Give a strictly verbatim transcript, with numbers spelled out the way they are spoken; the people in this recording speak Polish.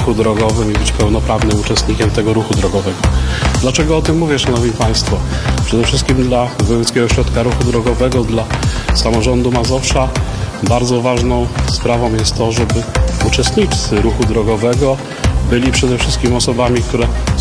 ruchu drogowym i być pełnoprawnym uczestnikiem tego ruchu drogowego. Dlaczego o tym mówię, Szanowni Państwo? Przede wszystkim dla Wojewódzkiego Ośrodka Ruchu Drogowego, dla samorządu Mazowsza bardzo ważną sprawą jest to, żeby uczestnicy ruchu drogowego byli przede wszystkim osobami, które